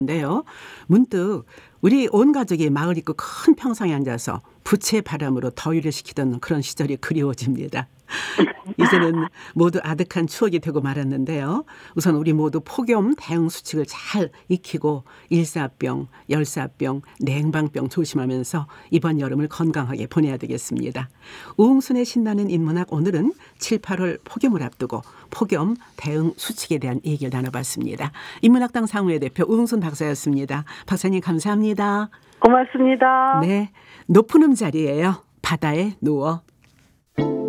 인데요. 문득 우리 온 가족이 마을 입구 큰 평상에 앉아서 부채 바람으로 더위를 식히던 그런 시절이 그리워집니다. 이제는 모두 아득한 추억이 되고 말았는데요. 우선 우리 모두 폭염 대응 수칙을 잘 익히고 일사병, 열사병, 냉방병 조심하면서 이번 여름을 건강하게 보내야 되겠습니다. 우웅순의 신나는 인문학, 오늘은 7, 8월 폭염을 앞두고 폭염 대응 수칙에 대한 얘기를 나눠봤습니다. 인문학당 상무회 대표 우웅순 박사였습니다. 박사님 감사합니다. 고맙습니다. 네, 높은 음자리예요. 바다에 누워.